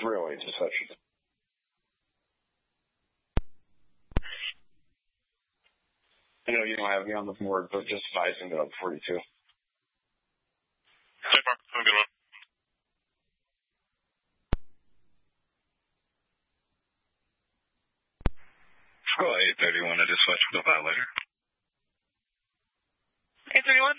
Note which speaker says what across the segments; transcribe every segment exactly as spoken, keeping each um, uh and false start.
Speaker 1: three oh eight dispatch. I know you don't have me on the board, but just advising that I'm forty-two.
Speaker 2: Hey, Mark. Have a good one.
Speaker 3: Oh, eight thirty-one, I dispatched with a violator.
Speaker 2: eight thirty-one?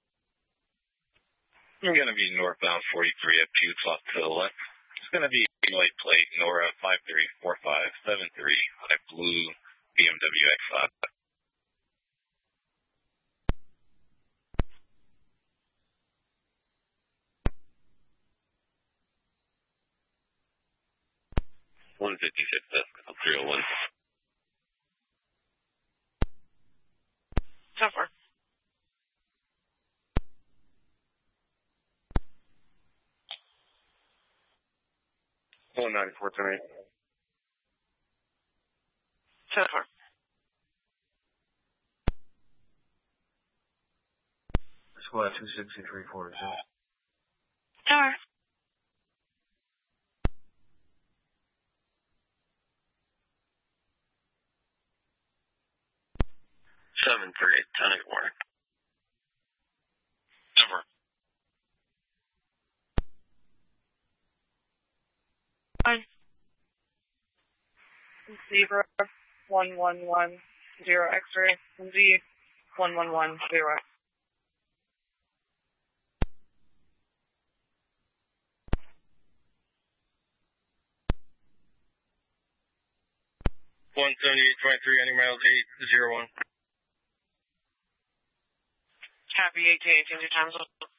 Speaker 3: I'm going to be northbound forty-three at Pewds off to the left. It's going to be light plate Nora five three four five seven three on a blue B M W X five. one fifty-six, that's three oh one.
Speaker 2: So far.
Speaker 1: one ninety-four ten eight.
Speaker 2: So far.
Speaker 1: Squad two sixty-three forty-two.
Speaker 2: Tower.
Speaker 3: seven three eight, ten eight warning.
Speaker 2: Over. Fine. Zebra one one one zero X-ray Z one one one zero.
Speaker 3: one seventy-eight twenty-three, any miles eight zero one.
Speaker 2: Happy eight to eight, change your time zone.